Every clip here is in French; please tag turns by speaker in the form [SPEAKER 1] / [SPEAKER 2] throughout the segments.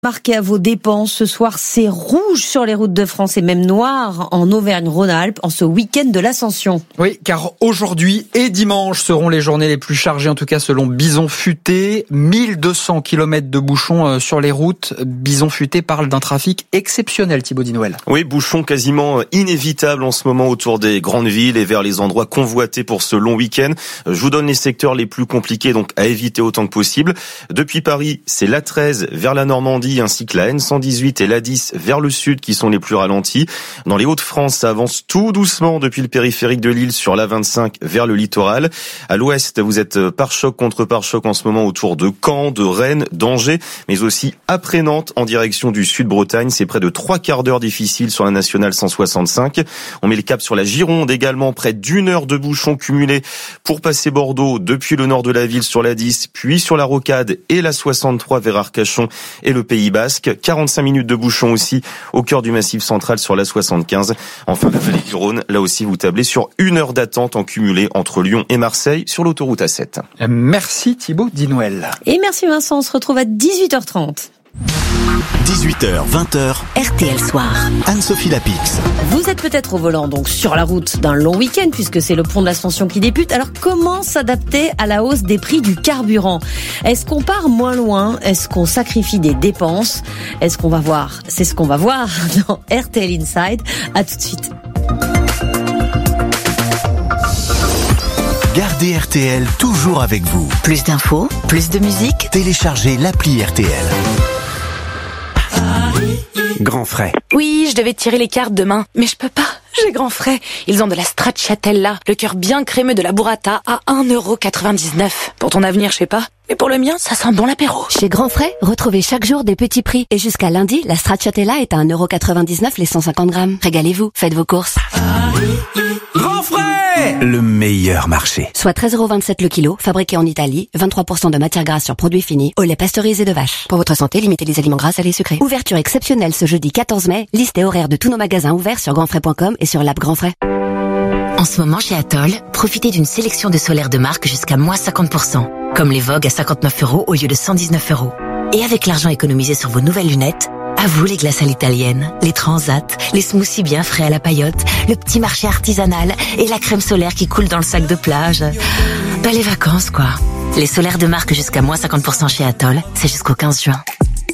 [SPEAKER 1] Marquez à vos dépenses. Ce soir, c'est rouge sur les routes de France et même noir en Auvergne-Rhône-Alpes en ce week-end de l'Ascension.
[SPEAKER 2] Oui, car aujourd'hui et dimanche seront les journées les plus chargées, en tout cas selon Bison Futé. 1200 km de bouchons sur les routes. Bison Futé parle d'un trafic exceptionnel, Thibaut Dinouel.
[SPEAKER 3] Oui, bouchons quasiment inévitables en ce moment autour des grandes villes et vers les endroits convoités pour ce long week-end. Je vous donne les secteurs les plus compliqués, donc à éviter autant que possible. Depuis Paris, c'est l'A13 vers la Normandie, ainsi que la N118 et l'A10 vers le sud qui sont les plus ralentis. Dans les Hauts-de-France, ça avance tout doucement depuis le périphérique de Lille sur l'A25 vers le littoral. À l'ouest, vous êtes pare-choc contre pare-choc en ce moment autour de Caen, de Rennes, d'Angers, mais aussi après Nantes en direction du sud-Bretagne. C'est près de 3 quarts d'heure difficiles sur la nationale 165. On met le cap sur la Gironde également, près d'une heure de bouchons cumulés pour passer Bordeaux depuis le nord de la ville sur l'A10, puis sur la Rocade et la 63 vers Arcachon et le Pays Basque. 45 minutes de bouchons aussi au cœur du Massif central sur la 75. Enfin, la vallée du Rhône, là aussi vous tablez sur une heure d'attente en cumulé entre Lyon et Marseille sur l'autoroute A7.
[SPEAKER 2] Merci Thibaut Dinouel.
[SPEAKER 1] Et merci Vincent, on se retrouve à 18h30.
[SPEAKER 4] 18h, 20h,
[SPEAKER 5] RTL Soir.
[SPEAKER 4] Anne-Sophie Lapix.
[SPEAKER 1] Vous êtes peut-être au volant, donc sur la route d'un long week-end, puisque c'est le pont de l'Ascension qui débute. Alors, comment s'adapter à la hausse des prix du carburant? Est-ce qu'on part moins loin? Est-ce qu'on sacrifie des dépenses? Est-ce qu'on va voir? C'est ce qu'on va voir dans RTL Inside. À tout de suite.
[SPEAKER 4] Gardez RTL toujours avec vous.
[SPEAKER 5] Plus d'infos, plus de musique.
[SPEAKER 4] Téléchargez l'appli RTL. Grand frais.
[SPEAKER 6] Oui, je devais tirer les cartes demain, mais je peux pas. J'ai grand frais. Ils ont de la stracciatella, le cœur bien crémeux de la burrata à 1,99€. Pour ton avenir, je sais pas. Mais pour le mien, ça sent bon l'apéro.
[SPEAKER 7] Chez Grand Frais, retrouvez chaque jour des petits prix. Et jusqu'à lundi, la stracciatella est à 1,99€ les 150 grammes. Régalez-vous, faites vos courses.
[SPEAKER 4] Grand frais, le meilleur marché.
[SPEAKER 7] Soit 13,27€ le kilo, fabriqué en Italie, 23% de matière grasse sur produits finis, au lait pasteurisé de vache. Pour votre santé, limitez les aliments gras, salés, sucrés. Ouverture exceptionnelle ce jeudi 14 mai. Liste et horaire de tous nos magasins ouverts sur grandfrais.com et sur l'app Grand Frais.
[SPEAKER 5] En ce moment chez Atoll, profitez d'une sélection de solaires de marque jusqu'à moins 50%. Comme les Vogue à 59€ au lieu de 119€. Et avec l'argent économisé sur vos nouvelles lunettes, à vous les glaces à l'italienne, les transats, les smoothies bien frais à la paillote, le petit marché artisanal et la crème solaire qui coule dans le sac de plage. Ben les vacances quoi. Les solaires de marque jusqu'à moins 50% chez Atoll, c'est jusqu'au 15 juin.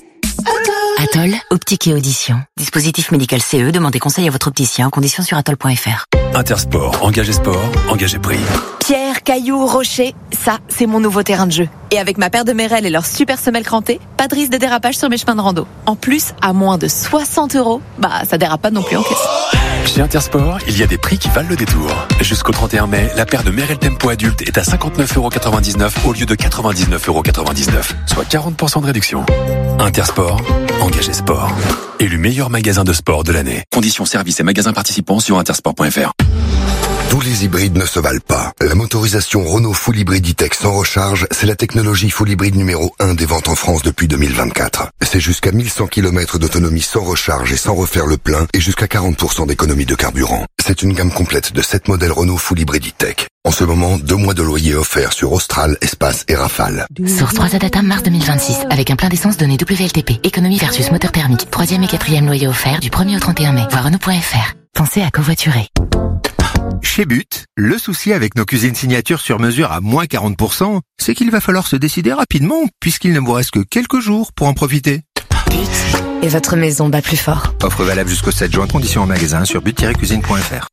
[SPEAKER 5] Atoll, optique et audition. Dispositif médical CE, demandez conseil à votre opticien en conditions sur atoll.fr.
[SPEAKER 4] Intersport, engagé sport, engagé prix.
[SPEAKER 6] Pierre, cailloux, rocher, ça, c'est mon nouveau terrain de jeu. Et avec ma paire de Merrell et leur super semelle crantée, pas de risque de dérapage sur mes chemins de rando. En plus, à moins de 60€, ça dérape pas non plus en caisse.
[SPEAKER 8] Chez Intersport, il y a des prix qui valent le détour. Jusqu'au 31 mai, la paire de Merrell Tempo adulte est à 59,99€ au lieu de 99,99€, soit 40% de réduction. Intersport, engagé sport. Élu meilleur magasin de sport de l'année. Conditions, services et magasins participants sur intersport.fr.
[SPEAKER 9] Tous les hybrides ne se valent pas. La motorisation Renault Full Hybrid E-Tech sans recharge, c'est la technologie Full Hybrid numéro 1 des ventes en France depuis 2024. C'est jusqu'à 1100 km d'autonomie sans recharge et sans refaire le plein et jusqu'à 40% d'économie de carburant. C'est une gamme complète de 7 modèles Renault Full Hybrid E-Tech. En ce moment, 2 mois de loyer offerts sur Austral, Espace et Rafale.
[SPEAKER 5] Source 3 Data mars 2026, avec un plein d'essence donné WLTP. Économie versus moteur thermique. 3e et 4e loyer offert du 1er au 31 mai. Voir Renault.fr. Pensez à covoiturer.
[SPEAKER 10] Chez But, le souci avec nos cuisines signatures sur mesure à moins 40%, c'est qu'il va falloir se décider rapidement, puisqu'il ne vous reste que quelques jours pour en profiter.
[SPEAKER 6] But, et votre maison bat plus fort.
[SPEAKER 10] Offre valable jusqu'au 7 juin, conditions en magasin sur but-cuisine.fr.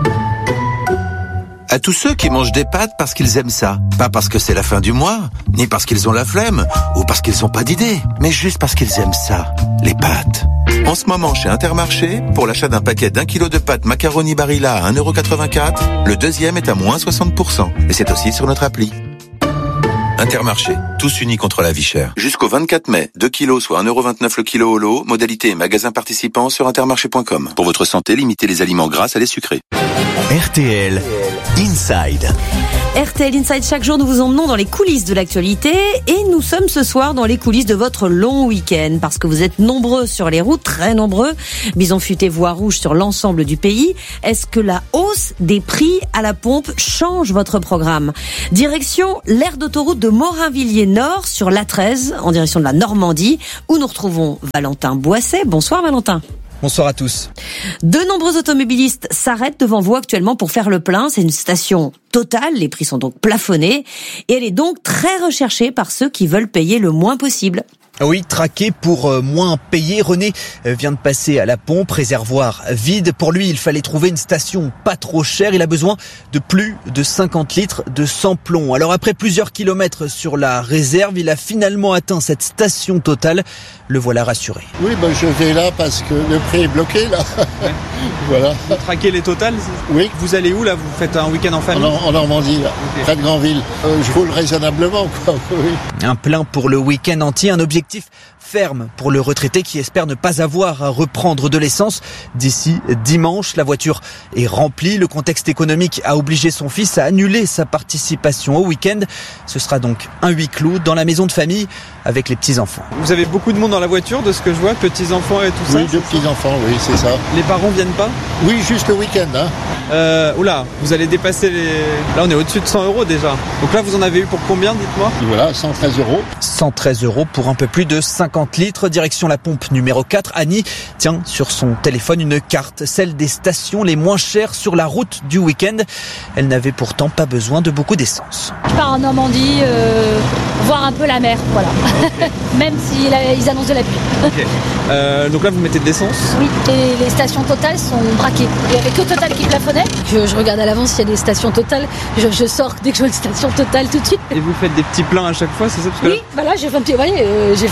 [SPEAKER 11] À tous ceux qui mangent des pâtes parce qu'ils aiment ça. Pas parce que c'est la fin du mois, ni parce qu'ils ont la flemme, ou parce qu'ils n'ont pas d'idée, mais juste parce qu'ils aiment ça, les pâtes. En ce moment, chez Intermarché, pour l'achat d'un paquet d'1 kilo de pâtes macaroni Barilla à 1,84€, le deuxième est à moins 60%. Et c'est aussi sur notre appli. Intermarché, tous unis contre la vie chère. Jusqu'au 24 mai, 2 kilos soit 1,29€ le kilo au lot, modalité et magasin participant sur intermarché.com. Pour votre santé, limitez les aliments gras, salés, sucrés.
[SPEAKER 4] RTL Inside.
[SPEAKER 1] RTL Inside, chaque jour nous vous emmenons dans les coulisses de l'actualité et nous sommes ce soir dans les coulisses de votre long week-end parce que vous êtes nombreux sur les routes, très nombreux. Bison futé voie rouge sur l'ensemble du pays. Est-ce que la hausse des prix à la pompe change votre programme? Direction l'aire d'autoroute de Morinvilliers Nord sur l'A13 en direction de la Normandie où nous retrouvons Valentin Boisset. Bonsoir Valentin.
[SPEAKER 12] Bonsoir à tous.
[SPEAKER 1] De nombreux automobilistes s'arrêtent devant vous actuellement pour faire le plein. C'est une station Total, les prix sont donc plafonnés et elle est donc très recherchée par ceux qui veulent payer le moins possible.
[SPEAKER 12] Oui, traqué pour moins payer. René vient de passer à la pompe, réservoir vide. Pour lui, il fallait trouver une station pas trop chère. Il a besoin de plus de 50 litres de sans-plomb. Alors après plusieurs kilomètres sur la réserve, il a finalement atteint cette station Total. Le voilà rassuré.
[SPEAKER 13] Oui, je vais là parce que le prix est bloqué là. Ouais. Voilà.
[SPEAKER 12] Vous traquez les Total?
[SPEAKER 13] Oui.
[SPEAKER 12] Vous allez où là? Vous faites un week-end en famille?
[SPEAKER 13] En Normandie, là, okay. Près de Granville. Je roule raisonnablement, quoi. Oui.
[SPEAKER 12] Un plein pour le week-end entier, un objectif ferme pour le retraité qui espère ne pas avoir à reprendre de l'essence d'ici dimanche. La voiture est remplie. Le contexte économique a obligé son fils à annuler sa participation au week-end. Ce sera donc un huis clos dans la maison de famille avec les petits-enfants.
[SPEAKER 14] Vous avez beaucoup de monde dans la voiture de ce que je vois, petits-enfants et tout ça?
[SPEAKER 13] Oui, deux petits-enfs, oui, c'est ça.
[SPEAKER 14] Les parents viennent pas?
[SPEAKER 13] Oui, juste le week-end.
[SPEAKER 14] Oula, vous allez dépasser les... Là, on est au-dessus de 100 € déjà. Donc là, vous en avez eu pour combien, dites-moi?
[SPEAKER 13] Voilà, 113 €.
[SPEAKER 12] 113 € pour un peu plus de 50 litres. Direction la pompe numéro 4. Annie tient sur son téléphone une carte, celle des stations les moins chères sur la route du week-end. Elle n'avait pourtant pas besoin de beaucoup d'essence.
[SPEAKER 15] Je pars en Normandie, voir un peu la mer, voilà. Okay. Même s'ils annoncent de la pluie.
[SPEAKER 14] Okay. Donc là, vous mettez de l'essence?
[SPEAKER 15] Oui, et les stations Total sont braquées. Il n'y avait que Total qui plafonnait. Je regarde à l'avance s'il y a des stations Total. Je sors dès que je vois une station Total tout de suite.
[SPEAKER 14] Et vous faites des petits pleins à chaque fois, c'est ça? Parce que
[SPEAKER 15] oui, bah là, j'ai fait un petit... Vous voyez, j'ai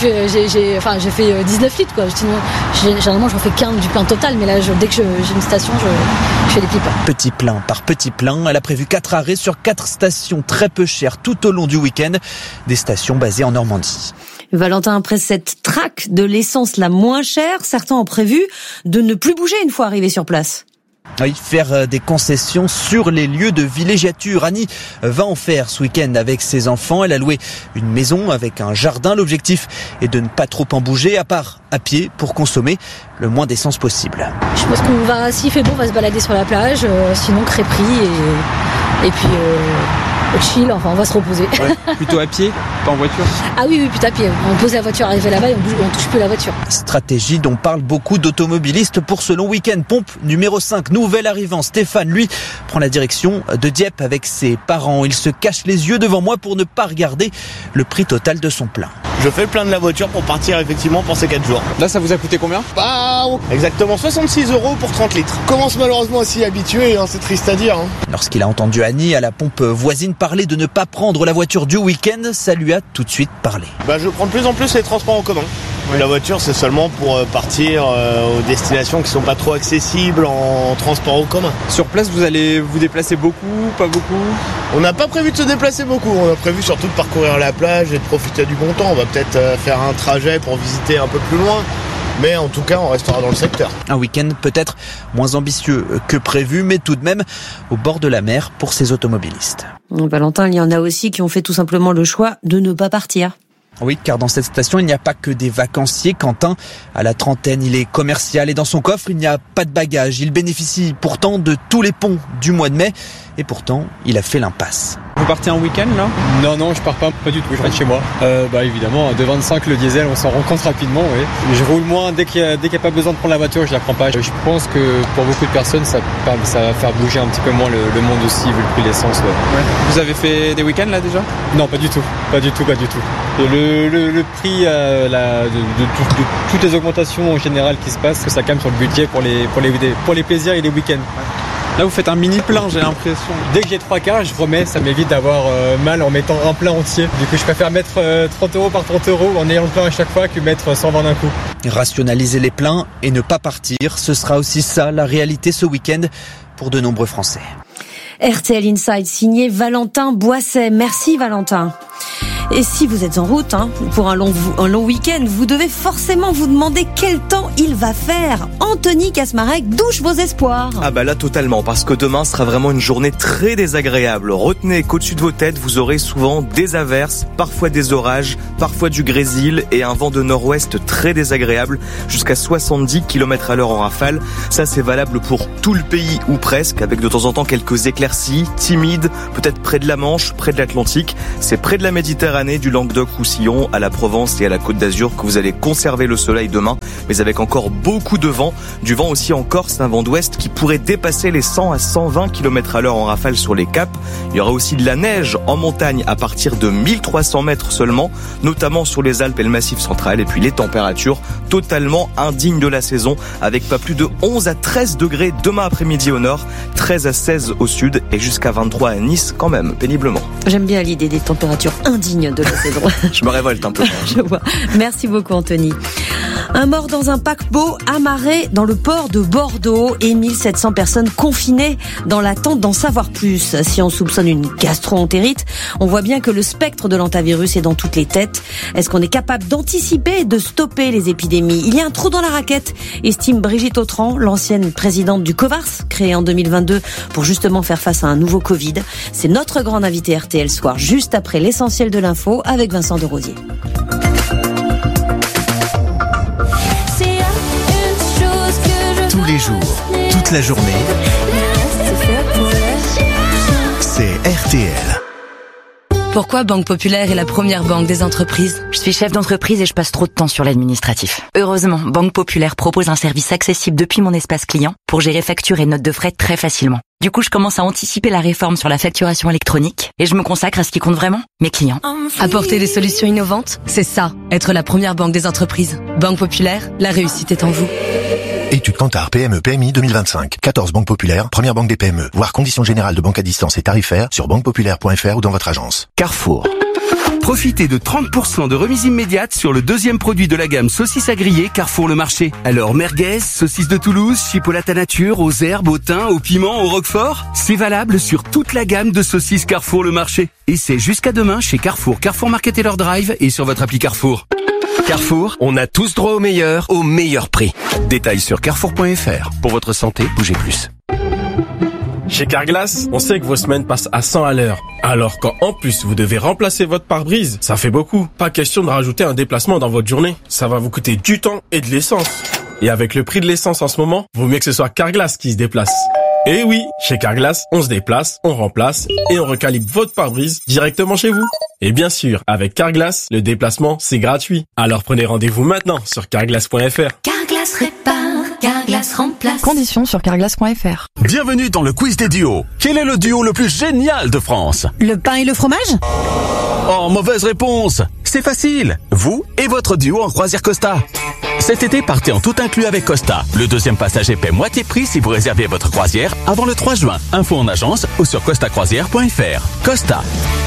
[SPEAKER 15] fait 19 litres, quoi. Sinon, généralement, je refais qu'un du plein Total. Mais là, dès que j'ai une station, je fais des petits pleins.
[SPEAKER 12] Petit plein par petit plein. Elle a prévu 4 arrêts sur 4 stations très peu chères tout au long du week-end. Des stations basées en Normandie.
[SPEAKER 1] Valentin, après cette traque de l'essence la moins chère, certains ont prévu de ne plus bouger une fois arrivés sur place.
[SPEAKER 12] Oui, faire des concessions sur les lieux de villégiature. Annie va en faire ce week-end avec ses enfants. Elle a loué une maison avec un jardin. L'objectif est de ne pas trop en bouger, à part à pied, pour consommer le moins d'essence possible.
[SPEAKER 15] Je pense qu'on va, s'il fait beau, on va se balader sur la plage. Sinon, crêperie et puis... chill, enfin on va se reposer.
[SPEAKER 14] Ouais, plutôt à pied, pas en voiture?
[SPEAKER 15] Ah oui, plutôt à pied. On pose la voiture, arriver là-bas et on touche plus la voiture.
[SPEAKER 12] Stratégie dont parlent beaucoup d'automobilistes pour ce long week-end. Pompe numéro 5, nouvel arrivant. Stéphane, lui, prend la direction de Dieppe avec ses parents. Il se cache les yeux devant moi pour ne pas regarder le prix total de son plein.
[SPEAKER 16] Je fais le plein de la voiture pour partir effectivement pour ces 4 jours.
[SPEAKER 14] Là, ça vous a coûté combien?
[SPEAKER 16] Exactement 66 € pour 30 litres.
[SPEAKER 17] On commence malheureusement à s'y habituer, c'est triste à dire.
[SPEAKER 12] Lorsqu'il a entendu Annie à la pompe voisine parler de ne pas prendre la voiture du week-end, ça lui a tout de suite parlé.
[SPEAKER 16] Je prends de plus en plus les transports en commun. Oui. La voiture, c'est seulement pour partir aux destinations qui sont pas trop accessibles en transport en commun.
[SPEAKER 14] Sur place, vous allez vous déplacer beaucoup, pas beaucoup?
[SPEAKER 17] On n'a pas prévu de se déplacer beaucoup. On a prévu surtout de parcourir la plage et de profiter du bon temps. On va peut-être faire un trajet pour visiter un peu plus loin. Mais en tout cas, on restera dans le secteur.
[SPEAKER 12] Un week-end peut-être moins ambitieux que prévu, mais tout de même au bord de la mer pour ces automobilistes.
[SPEAKER 1] Valentin, il y en a aussi qui ont fait tout simplement le choix de ne pas partir.
[SPEAKER 12] Oui, car dans cette station, il n'y a pas que des vacanciers. Quentin, à la trentaine, il est commercial et dans son coffre, il n'y a pas de bagages. Il bénéficie pourtant de tous les ponts du mois de mai et pourtant, il a fait l'impasse.
[SPEAKER 14] Vous partez en week-end là?
[SPEAKER 18] Non, je pars pas du tout, je reste chez moi. Évidemment, 2,25 le diesel, on s'en rend compte rapidement, oui. Je roule moins, dès qu'il n'y a pas besoin de prendre la voiture, je la prends pas. Je pense que pour beaucoup de personnes, ça va faire bouger un petit peu moins le monde aussi, vu le prix de l'essence. Ouais.
[SPEAKER 14] Vous avez fait des week-ends là déjà?
[SPEAKER 18] Non, pas du tout. Le prix de toutes les augmentations en général qui se passent, que ça calme sur le budget pour les plaisirs et les week-ends. Ouais.
[SPEAKER 14] Là, vous faites un mini plein, j'ai l'impression.
[SPEAKER 18] Dès que j'ai 3 quarts, je remets. Ça m'évite d'avoir mal en mettant un plein entier. Du coup, je préfère mettre 30 € par 30 € en ayant le plein à chaque fois que mettre 120 d'un coup.
[SPEAKER 12] Rationaliser les pleins et ne pas partir, ce sera aussi ça, la réalité ce week-end pour de nombreux Français.
[SPEAKER 1] RTL Inside, signé Valentin Boisset. Merci Valentin. Et si vous êtes en route pour un long week-end, vous devez forcément vous demander quel temps il va faire. Anthony Kasmarek douche vos espoirs.
[SPEAKER 19] Ah bah là totalement, parce que demain sera vraiment une journée très désagréable. Retenez qu'au-dessus de vos têtes, vous aurez souvent des averses, parfois des orages, parfois du grésil et un vent de nord-ouest très désagréable, jusqu'à 70 km/h en rafale. Ça c'est valable pour tout le pays ou presque, avec de temps en temps quelques éclaircies, timides, peut-être près de la Manche, près de l'Atlantique. C'est près de la Méditerranée, du Languedoc-Roussillon à la Provence et à la Côte d'Azur que vous allez conserver le soleil demain, mais avec encore beaucoup de vent. Du vent aussi en Corse, un vent d'ouest qui pourrait dépasser les 100 à 120 km/h en rafale sur les caps. Il y aura aussi de la neige en montagne à partir de 1300 mètres seulement, notamment sur les Alpes et le Massif central. Et puis les températures totalement indignes de la saison, avec pas plus de 11 à 13 degrés demain après-midi au nord, 13 à 16 au sud et jusqu'à 23 à Nice quand même, péniblement.
[SPEAKER 1] J'aime bien l'idée des températures indignes de la saison.
[SPEAKER 19] Je me révolte un peu.
[SPEAKER 1] Je vois. Merci beaucoup Anthony. Un mort dans un paquebot amarré dans le port de Bordeaux et 1700 personnes confinées dans l'attente d'en savoir plus. Si on soupçonne une gastro-entérite, on voit bien que le spectre de l'hantavirus est dans toutes les têtes. Est-ce qu'on est capable d'anticiper et de stopper les épidémies ? Il y a un trou dans la raquette, estime Brigitte Autran, l'ancienne présidente du COVARS, créée en 2022 pour justement faire face à un nouveau Covid. C'est notre grande invitée RTL Soir, juste après l'essentiel de l'info avec Vincent de Rosier.
[SPEAKER 4] Tous les jours, toute la journée, c'est RTL.
[SPEAKER 5] Pourquoi Banque Populaire est la première banque des entreprises ? Je suis chef d'entreprise et je passe trop de temps sur l'administratif. Heureusement, Banque Populaire propose un service accessible depuis mon espace client pour gérer factures et notes de frais très facilement. Du coup, je commence à anticiper la réforme sur la facturation électronique et je me consacre à ce qui compte vraiment, mes clients.
[SPEAKER 20] Apporter des solutions innovantes, c'est ça, être la première banque des entreprises. Banque Populaire, la réussite est en vous.
[SPEAKER 21] Étude Kantar PME PMI 2025. 14 banques populaires, première banque des PME. Voir conditions générales de banque à distance et tarifaires sur banquepopulaire.fr ou dans votre agence.
[SPEAKER 4] Carrefour. Profitez de 30% de remise immédiate sur le deuxième produit de la gamme saucisses à griller Carrefour le Marché. Alors merguez, saucisses de Toulouse, chipolata nature, aux herbes, au thym, au piment, au roquefort. C'est valable sur toute la gamme de saucisses Carrefour le Marché. Et c'est jusqu'à demain chez Carrefour, Carrefour Market et leur drive et sur votre appli Carrefour. Carrefour, on a tous droit au meilleur prix. Détails sur carrefour.fr. Pour votre santé, bougez plus.
[SPEAKER 22] Chez Carglass, on sait que vos semaines passent à 100 à l'heure. Alors quand en plus vous devez remplacer votre pare-brise, ça fait beaucoup. Pas question de rajouter un déplacement dans votre journée. Ça va vous coûter du temps et de l'essence. Et avec le prix de l'essence en ce moment, vaut mieux que ce soit Carglass qui se déplace. Et oui, chez Carglass, on se déplace, on remplace et on recalibre votre pare-brise directement chez vous. Et bien sûr, avec Carglass, le déplacement, c'est gratuit. Alors prenez rendez-vous maintenant sur carglass.fr.
[SPEAKER 23] Carglass répare, Carglass remplace.
[SPEAKER 20] Conditions sur carglass.fr.
[SPEAKER 24] Bienvenue dans le quiz des duos. Quel est le duo le plus génial de France ?
[SPEAKER 20] Le pain et le fromage ?
[SPEAKER 24] Oh, mauvaise réponse. C'est facile. Vous et votre duo en croisière Costa. Cet été, partez en tout inclus avec Costa. Le deuxième passager paie moitié prix si vous réservez votre croisière avant le 3 juin. Info en agence ou sur costacroisière.fr. Costa.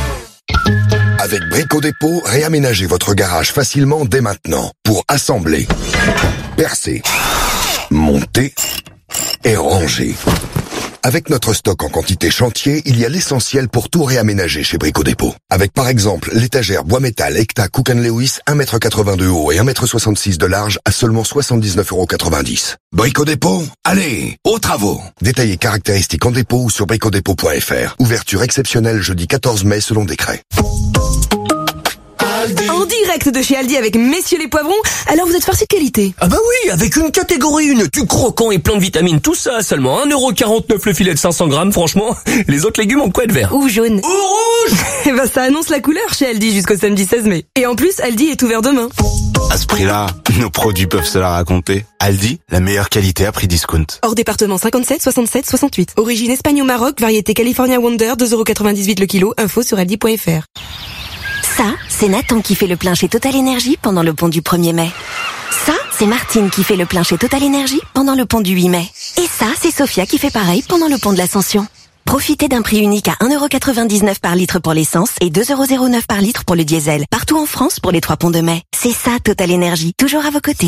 [SPEAKER 9] Avec Brico Dépôt, réaménagez votre garage facilement dès maintenant pour assembler, percer, monter et ranger. Avec notre stock en quantité chantier, il y a l'essentiel pour tout réaménager chez Brico Dépôt. Avec par exemple l'étagère bois métal Ecta Cook & Lewis 1,82 m de haut et 1,66 m de large à seulement 79,90 €. Brico Dépôt, allez, aux travaux. Détaillez caractéristiques en dépôt ou sur bricodépôt.fr. Ouverture exceptionnelle jeudi 14 mai selon décret.
[SPEAKER 20] En direct de chez Aldi avec messieurs les poivrons, alors vous êtes farcis de qualité.
[SPEAKER 25] Ah bah oui, avec une catégorie 1, du croquant et plein de vitamines, tout ça, seulement 1,49 € le filet de 500 grammes, franchement, les autres légumes ont quoi être vert.
[SPEAKER 20] Ou jaune.
[SPEAKER 25] Ou rouge.
[SPEAKER 20] Eh ben ça annonce la couleur chez Aldi jusqu'au samedi 16 mai. Et en plus, Aldi est ouvert demain.
[SPEAKER 26] À ce prix-là, nos produits peuvent se la raconter. Aldi, la meilleure qualité à prix discount.
[SPEAKER 20] Hors département 57, 67, 68. Origine Espagne au Maroc, variété California Wonder, 2,98 € le kilo, info sur aldi.fr.
[SPEAKER 5] Ça, c'est Nathan qui fait le plein chez Total Énergie pendant le pont du 1er mai. Ça, c'est Martine qui fait le plein chez Total Énergie pendant le pont du 8 mai. Et ça, c'est Sophia qui fait pareil pendant le pont de l'Ascension. Profitez d'un prix unique à 1,99 € par litre pour l'essence et 2,09 € par litre pour le diesel. Partout en France pour les 3 ponts de mai. C'est ça, Total Énergie, toujours à vos côtés.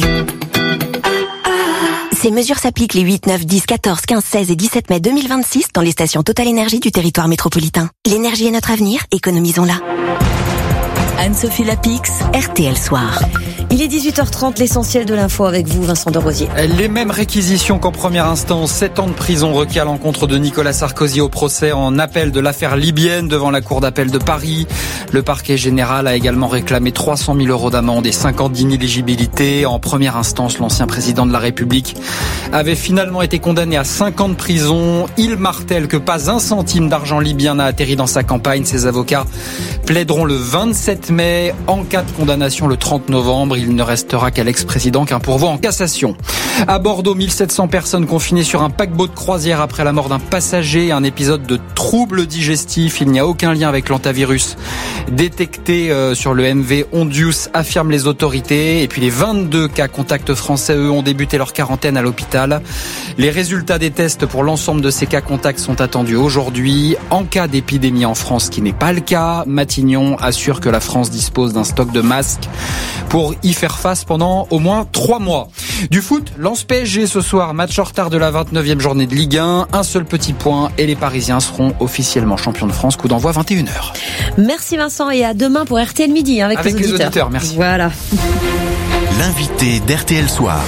[SPEAKER 5] Ces mesures s'appliquent les 8, 9, 10, 14, 15, 16 et 17 mai 2026 dans les stations Total Énergie du territoire métropolitain. L'énergie est notre avenir, économisons-la. Anne-Sophie Lapix, RTL Soir.
[SPEAKER 1] Il est 18h30, l'essentiel de l'info avec vous, Vincent de Rosier.
[SPEAKER 2] Les mêmes réquisitions qu'en première instance, 7 ans de prison requis à l'encontre de Nicolas Sarkozy au procès en appel de l'affaire libyenne devant la cour d'appel de Paris. Le parquet général a également réclamé 300 000 euros d'amende et 5 ans d'inéligibilité. En première instance, l'ancien président de la République avait finalement été condamné à 5 ans de prison. Il martèle que pas un centime d'argent libyen n'a atterri dans sa campagne. Ses avocats plaideront le 27 mai. En cas de condamnation le 30 novembre, il ne restera qu'à l'ex-président qu'un pourvoi en cassation. À Bordeaux, 1700 personnes confinées sur un paquebot de croisière après la mort d'un passager. Un épisode de troubles digestifs. Il n'y a aucun lien avec l'hantavirus détecté sur le MV Hondius, affirment les autorités. Et puis les 22 cas contacts français, eux, ont débuté leur quarantaine à l'hôpital. Les résultats des tests pour l'ensemble de ces cas contacts sont attendus aujourd'hui. En cas d'épidémie en France, ce qui n'est pas le cas, Matignon assure que la France dispose d'un stock de masques pour y faire face pendant au moins 3 mois. Du foot, Lens PSG ce soir, match en retard de la 29e journée de Ligue 1. Un seul petit point et les Parisiens seront officiellement champions de France. Coup d'envoi 21h.
[SPEAKER 1] Merci Vincent et à demain pour RTL Midi avec les auditeurs.
[SPEAKER 2] Merci.
[SPEAKER 1] Voilà.
[SPEAKER 3] L'invité d'RTL Soir.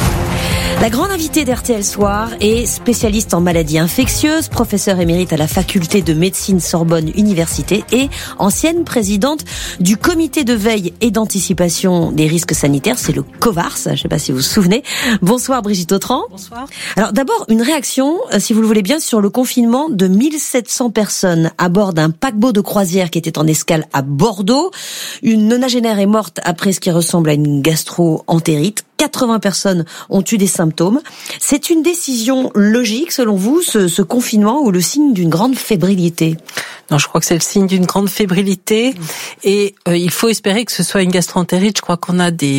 [SPEAKER 1] La grande invitée d'RTL Soir est spécialiste en maladies infectieuses, professeure émérite à la faculté de médecine Sorbonne Université et ancienne présidente du comité de veille et d'anticipation des risques sanitaires, c'est le COVARS, je ne sais pas si vous vous souvenez. Bonsoir Brigitte Autran.
[SPEAKER 6] Bonsoir.
[SPEAKER 1] Alors d'abord, une réaction, si vous le voulez bien, sur le confinement de 1700 personnes à bord d'un paquebot de croisière qui était en escale à Bordeaux. Une nonagénaire est morte après ce qui ressemble à une gastro-entérite. 80 personnes ont eu des symptômes. C'est une décision logique, selon vous, ce confinement, ou le signe d'une grande fébrilité?
[SPEAKER 6] Non, je crois que c'est le signe d'une grande fébrilité. Et il faut espérer que ce soit une gastroentérite. Je crois qu'on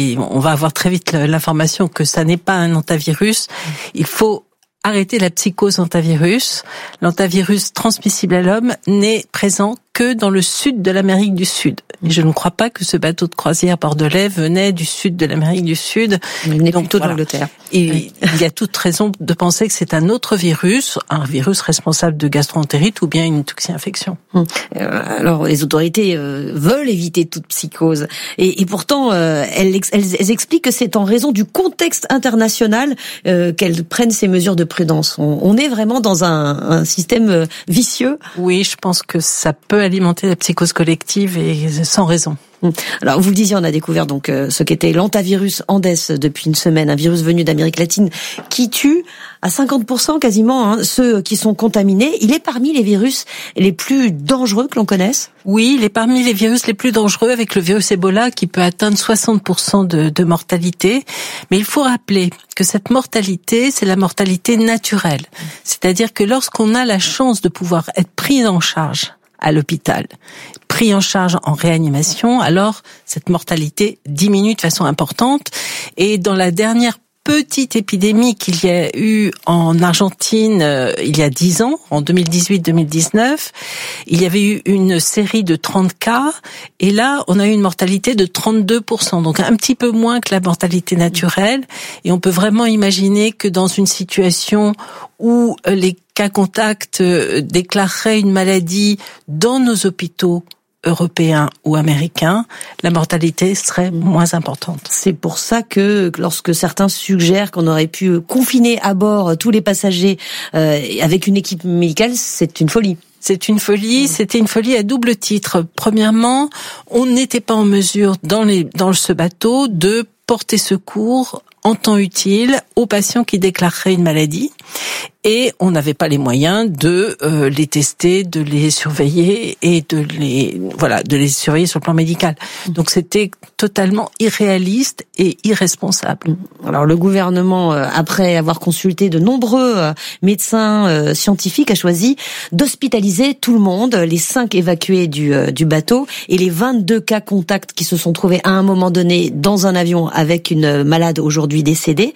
[SPEAKER 6] va avoir très vite l'information que ça n'est pas un hantavirus. Il faut arrêter la psychose hantavirus. L'hantavirus transmissible à l'homme n'est présent que dans le sud de l'Amérique du Sud. Et je ne crois pas que ce bateau de croisière bordelais venait du sud de l'Amérique du Sud.
[SPEAKER 1] Il venait plutôt d'Angleterre.
[SPEAKER 6] Et il y a toute raison de penser que c'est un autre virus, un virus responsable de gastroentérite ou bien une toxi-infection.
[SPEAKER 1] Alors, les autorités veulent éviter toute psychose. Et pourtant, elles expliquent que c'est en raison du contexte international qu'elles prennent ces mesures de prudence. On est vraiment dans un système vicieux.
[SPEAKER 6] Oui, je pense que ça peut alimenter la psychose collective et sans raison.
[SPEAKER 1] Alors, vous le disiez, on a découvert donc ce qu'était l'hantavirus Andes depuis une semaine, un virus venu d'Amérique latine qui tue à 50% quasiment ceux qui sont contaminés. Il est parmi les virus les plus dangereux que l'on connaisse.
[SPEAKER 6] Oui, il est parmi les virus les plus dangereux, avec le virus Ebola qui peut atteindre 60% de mortalité. Mais il faut rappeler que cette mortalité, c'est la mortalité naturelle. C'est-à-dire que lorsqu'on a la chance de pouvoir être pris en charge à l'hôpital, pris en charge en réanimation, alors cette mortalité diminue de façon importante. Et dans la dernière petite épidémie qu'il y a eu en Argentine il y a 10 ans, en 2018-2019, il y avait eu une série de 30 cas, et là, on a eu une mortalité de 32%, donc un petit peu moins que la mortalité naturelle, et on peut vraiment imaginer que dans une situation où les cas contacts déclareraient une maladie dans nos hôpitaux européens ou américains, la mortalité serait moins importante.
[SPEAKER 1] C'est pour ça que lorsque certains suggèrent qu'on aurait pu confiner à bord tous les passagers avec une équipe médicale, c'est une folie.
[SPEAKER 6] C'est une folie, c'était une folie à double titre. Premièrement, on n'était pas en mesure dans ce bateau de porter secours en temps utile aux patients qui déclareraient une maladie, et on n'avait pas les moyens de les tester, de les surveiller et de les surveiller sur le plan médical. Donc c'était totalement irréaliste et irresponsable.
[SPEAKER 1] Alors le gouvernement, après avoir consulté de nombreux médecins scientifiques, a choisi d'hospitaliser tout le monde, les 5 évacués du bateau et les 22 cas contacts qui se sont trouvés à un moment donné dans un avion avec une malade aujourd'hui décédée.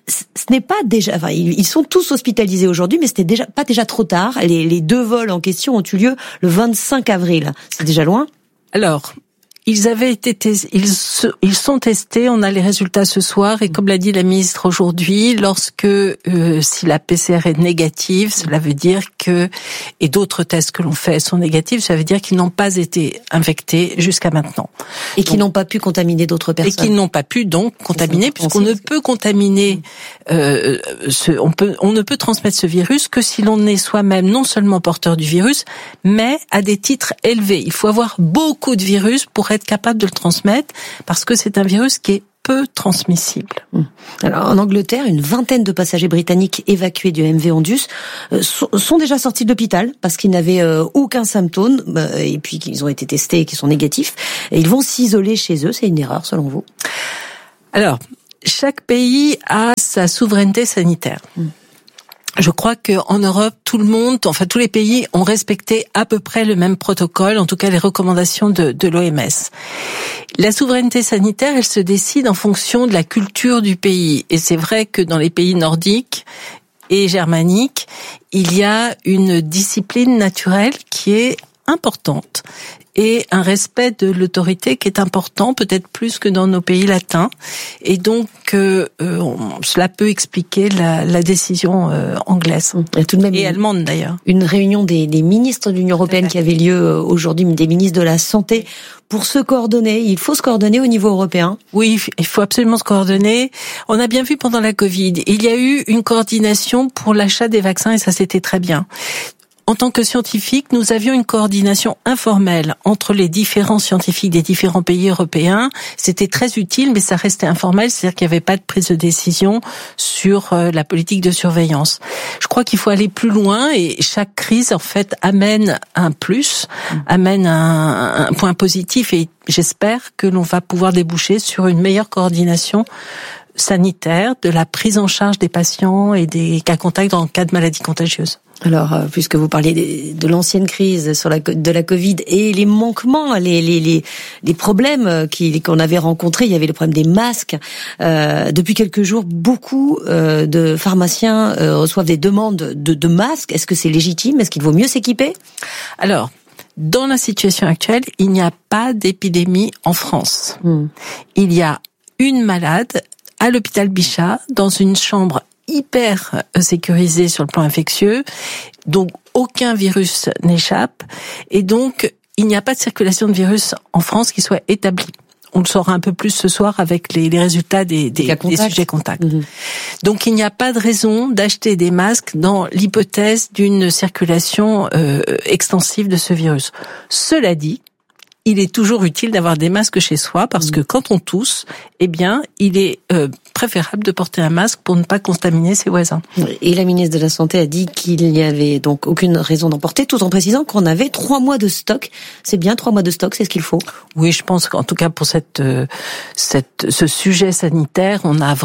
[SPEAKER 1] Ce n'est pas déjà, enfin, ils sont tous hospitalisés aujourd'hui, mais c'était pas déjà trop tard. Les 2 vols en question ont eu lieu le 25 avril. C'est déjà loin?
[SPEAKER 6] Alors, ils sont testés, on a les résultats ce soir, et comme l'a dit la ministre aujourd'hui, lorsque si la PCR est négative, cela veut dire et d'autres tests que l'on fait sont négatifs, ça veut dire qu'ils n'ont pas été infectés jusqu'à maintenant.
[SPEAKER 1] Et qu'ils n'ont pas pu contaminer d'autres personnes.
[SPEAKER 6] Et qu'ils n'ont pas pu donc contaminer, puisqu'on ne peut contaminer, on ne peut transmettre ce virus que si l'on est soi-même non seulement porteur du virus, mais à des titres élevés. Il faut avoir beaucoup de virus pour être capable de le transmettre, parce que c'est un virus qui est peu transmissible.
[SPEAKER 1] Alors, en Angleterre, une vingtaine de passagers britanniques évacués du MV Ondius sont déjà sortis de l'hôpital parce qu'ils n'avaient aucun symptôme et puis qu'ils ont été testés et qu'ils sont négatifs. Et ils vont s'isoler chez eux. C'est une erreur, selon vous?
[SPEAKER 6] Alors, chaque pays a sa souveraineté sanitaire. Je crois qu'en Europe, tous les pays ont respecté à peu près le même protocole, en tout cas les recommandations de l'OMS. La souveraineté sanitaire, elle se décide en fonction de la culture du pays. Et c'est vrai que dans les pays nordiques et germaniques, il y a une discipline naturelle qui est importante et un respect de l'autorité qui est important, peut-être plus que dans nos pays latins. Et donc, cela peut expliquer la décision anglaise.
[SPEAKER 1] Et tout de même,
[SPEAKER 6] allemande d'ailleurs.
[SPEAKER 1] Une réunion des ministres de l'Union européenne qui avait lieu aujourd'hui, des ministres de la Santé, pour se coordonner. Il faut se coordonner au niveau européen.
[SPEAKER 6] Oui, il faut absolument se coordonner. On a bien vu pendant la Covid, il y a eu une coordination pour l'achat des vaccins et ça c'était très bien. En tant que scientifiques, nous avions une coordination informelle entre les différents scientifiques des différents pays européens. C'était très utile, mais ça restait informel, c'est-à-dire qu'il n'y avait pas de prise de décision sur la politique de surveillance. Je crois qu'il faut aller plus loin et chaque crise, en fait, amène un plus, amène un point positif et j'espère que l'on va pouvoir déboucher sur une meilleure coordination sanitaire de la prise en charge des patients et des cas contacts en cas de maladies contagieuses.
[SPEAKER 1] Alors, puisque vous parliez de l'ancienne crise de la Covid et les manquements, les problèmes qu'on avait rencontrés, il y avait le problème des masques. Depuis quelques jours, beaucoup de pharmaciens reçoivent des demandes de masques. Est-ce que c'est légitime? Est-ce qu'il vaut mieux s'équiper?
[SPEAKER 6] Alors, dans la situation actuelle, il n'y a pas d'épidémie en France. Il y a une malade à l'hôpital Bichat, dans une chambre hyper sécurisée sur le plan infectieux, donc aucun virus n'échappe, et donc il n'y a pas de circulation de virus en France qui soit établie. On le saura un peu plus ce soir avec les résultats des sujets contacts. Donc il n'y a pas de raison d'acheter des masques dans l'hypothèse d'une circulation extensive de ce virus. Cela dit, il est toujours utile d'avoir des masques chez soi parce que quand on tousse, eh bien, il est préférable de porter un masque pour ne pas contaminer ses voisins.
[SPEAKER 1] Et la ministre de la Santé a dit qu'il n'y avait donc aucune raison d'en porter, tout en précisant qu'on avait 3 mois de stock. C'est bien 3 mois de stock, c'est ce qu'il faut?
[SPEAKER 6] Oui, je pense qu'en tout cas pour ce sujet sanitaire,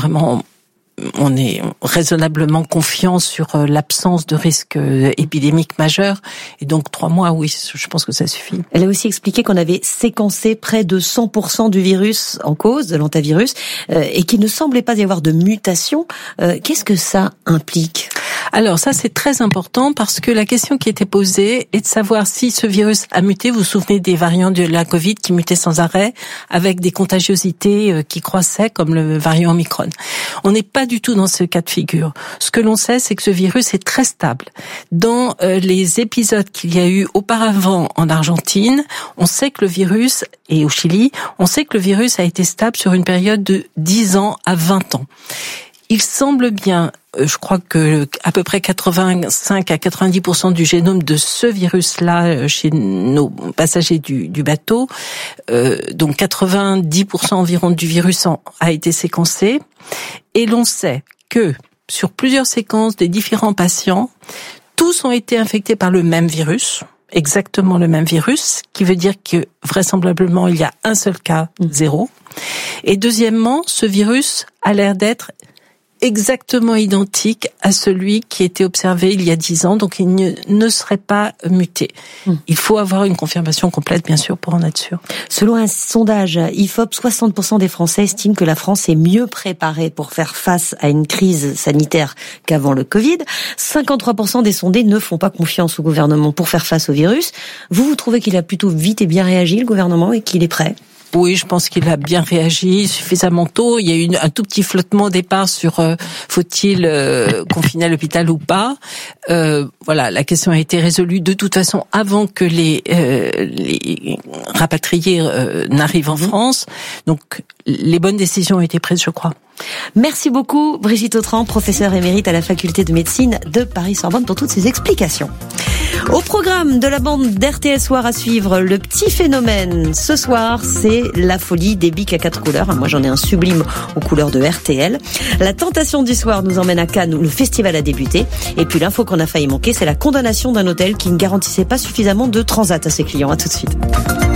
[SPEAKER 6] on est raisonnablement confiant sur l'absence de risque épidémique majeur. Et donc 3 mois, oui, je pense que ça suffit.
[SPEAKER 1] Elle a aussi expliqué qu'on avait séquencé près de 100% du virus en cause, de l'hantavirus, et qu'il ne semblait pas y avoir de mutation. Qu'est-ce que ça implique?
[SPEAKER 6] Alors ça, c'est très important parce que la question qui était posée est de savoir si ce virus a muté. Vous vous souvenez des variants de la Covid qui mutaient sans arrêt avec des contagiosités qui croissaient comme le variant Omicron. On n'est pas du tout dans ce cas de figure. Ce que l'on sait, c'est que ce virus est très stable. Dans les épisodes qu'il y a eu auparavant en Argentine, on sait que le virus, et au Chili, on sait que le virus a été stable sur une période de 10 ans à 20 ans. Il semble bien, je crois que à peu près 85 à 90% du génome de ce virus-là chez nos passagers du bateau, donc 90% environ du virus a été séquencé. Et l'on sait que sur plusieurs séquences des différents patients, tous ont été infectés par le même virus, exactement le même virus, qui veut dire que vraisemblablement il y a un seul cas, 0. Et deuxièmement, ce virus a l'air d'être exactement identique à celui qui était observé il y a 10 ans, donc il ne serait pas muté. Il faut avoir une confirmation complète, bien sûr, pour en être sûr.
[SPEAKER 1] Selon un sondage IFOP, 60% des Français estiment que la France est mieux préparée pour faire face à une crise sanitaire qu'avant le Covid. 53% des sondés ne font pas confiance au gouvernement pour faire face au virus. Vous trouvez qu'il a plutôt vite et bien réagi, le gouvernement, et qu'il est prêt ?
[SPEAKER 6] Oui, je pense qu'il a bien réagi suffisamment tôt. Il y a eu un tout petit flottement au départ sur faut-il confiner à l'hôpital ou pas. Voilà, la question a été résolue de toute façon avant que les rapatriés n'arrivent en France. Donc les bonnes décisions ont été prises, je crois.
[SPEAKER 1] Merci beaucoup Brigitte Autran, professeure émérite à la faculté de médecine de Paris-Sorbonne, pour toutes ces explications. Au programme de la bande d'RTL Soir à suivre, le petit phénomène. Ce soir, c'est la folie des bics à 4 couleurs. Moi, j'en ai un sublime aux couleurs de RTL. La tentation du soir nous emmène à Cannes où le festival a débuté. Et puis l'info qu'on a failli manquer, c'est la condamnation d'un hôtel qui ne garantissait pas suffisamment de transat à ses clients. À tout de suite.